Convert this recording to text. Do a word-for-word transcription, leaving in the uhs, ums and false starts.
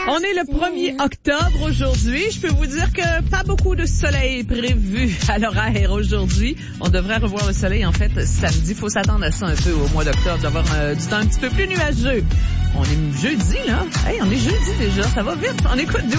On est le premier octobre aujourd'hui. Je peux vous dire que pas beaucoup de soleil prévu à l'horaire aujourd'hui. On devrait revoir le soleil, en fait, samedi. Il faut s'attendre à ça un peu au mois d'octobre, d'avoir euh, du temps un petit peu plus nuageux. On est jeudi, là. Hey, on est jeudi déjà. Ça va vite. On écoute